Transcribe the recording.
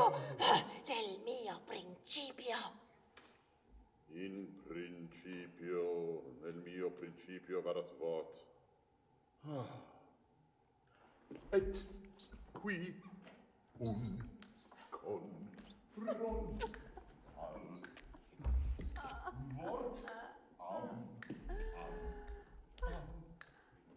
del mio principio. In principio, nel mio principio varas vot. Et qui un confronto.